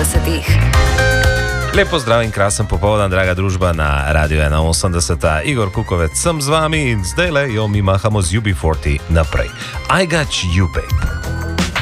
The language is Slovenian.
80-ih. Lepo zdrav in krasen popoldan, draga družba na Radio 81. Igor Kukovec sem z vami in zdaj le jo mi mahamo z UB40 naprej. I got you, babe.